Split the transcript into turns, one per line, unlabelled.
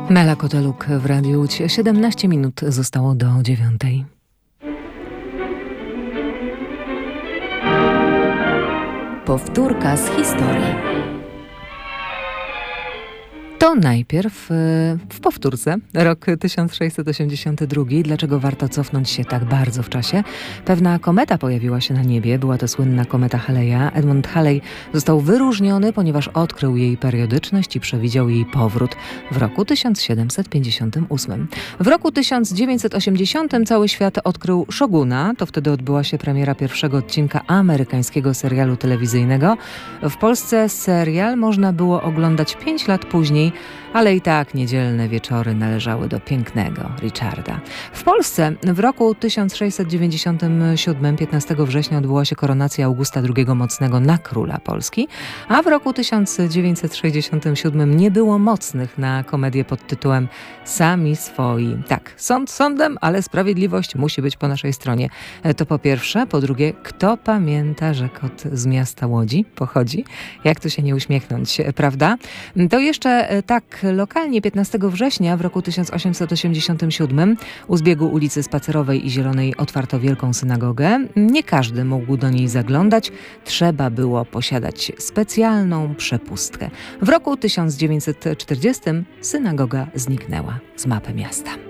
Mela Koteluk w Radiu Łódź. 17 minut zostało do 9:00.
Powtórka z historii.
To najpierw w powtórce rok 1682. Dlaczego warto cofnąć się tak bardzo w czasie? Pewna kometa pojawiła się na niebie. Była to słynna kometa Haleja. Edmund Halley został wyróżniony, ponieważ odkrył jej periodyczność i przewidział jej powrót w roku 1758. W roku 1980 cały świat odkrył Szoguna. To wtedy odbyła się premiera pierwszego odcinka amerykańskiego serialu telewizyjnego. W Polsce serial można było oglądać 5 lat później, ale i tak niedzielne wieczory należały do pięknego Richarda. W Polsce w roku 1697, 15 września, odbyła się koronacja Augusta II Mocnego na króla Polski, a w roku 1967 nie było mocnych na komedię pod tytułem Sami swoi. Tak, sąd sądem, ale sprawiedliwość musi być po naszej stronie. To po pierwsze. Po drugie, kto pamięta, że kot z miasta Łodzi pochodzi? Jak tu się nie uśmiechnąć, prawda? To jeszcze tak lokalnie 15 września w roku 1887 u zbiegu ulicy Spacerowej i Zielonej otwarto wielką synagogę. Nie każdy mógł do niej zaglądać. Trzeba było posiadać specjalną przepustkę. W roku 1940 synagoga zniknęła z mapy miasta.